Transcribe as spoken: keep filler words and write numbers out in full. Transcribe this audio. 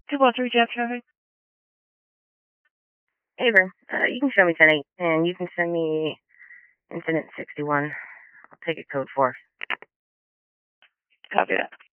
two one three Jab traffic. Ava, uh, you can show me ten eight, and you can send me incident sixty-one. I'll take it code four. Copy that.